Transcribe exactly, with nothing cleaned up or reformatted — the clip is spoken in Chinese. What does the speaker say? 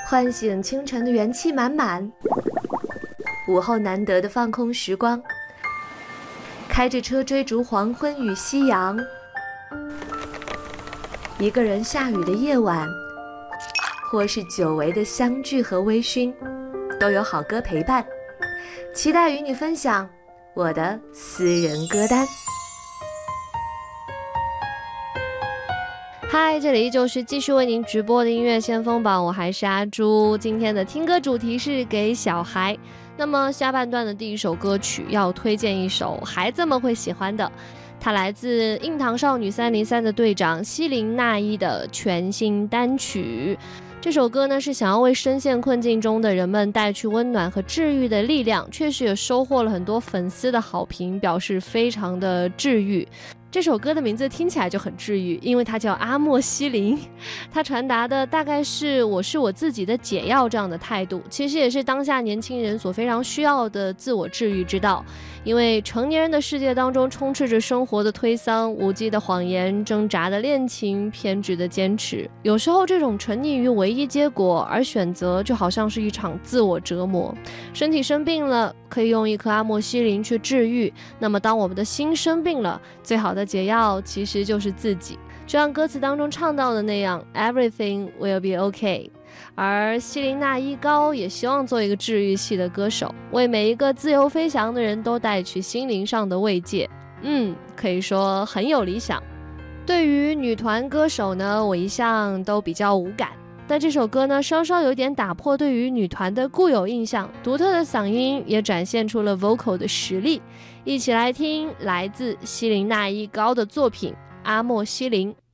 唤醒清晨的元气满满，午后难得的放空时光，开着车追逐黄昏与夕阳，一个人下雨的夜晚，或是久违的相聚和微醺，都有好歌陪伴。期待与你分享我的私人歌单。 嗨，这里依旧是继续为您直播的音乐先锋榜，我还是阿朱。今天的听歌主题是给小孩，那么下半段的第一首歌曲要推荐一首孩子们会喜欢的，它来自印堂少女三零三的队长希林娜依的全新单曲。这首歌呢是想要为深陷困境中的人们带去温暖和治愈的力量，确实也收获了很多粉丝的好评，表示非常的治愈。这首歌的名字听起来就很治愈，因为它叫阿莫西林，它传达的大概是我是我自己的解药这样的态度，其实也是当下年轻人所非常需要的自我治愈之道。因为成年人的世界当中充斥着生活的推搡、无稽的谎言、挣扎的恋情、偏执的坚持，有时候这种沉溺于唯一结果而选择，就好像是一场自我折磨。身体生病了，可以用一颗阿莫西林去治愈，那么当我们的心生病了，最好的解药其实就是自己，就像歌词当中唱到的那样 Everything will be okay。 而希林娜依高也希望做一个治愈系的歌手，为每一个自由飞翔的人都带去心灵上的慰藉。嗯，可以说很有理想。对于女团歌手呢，我一向都比较无感，但这首歌呢稍稍有点打破对于女团的固有印象，独特的嗓音也展现出了 vocal 的实力。一起来听来自希林娜依高的作品《阿莫西林》。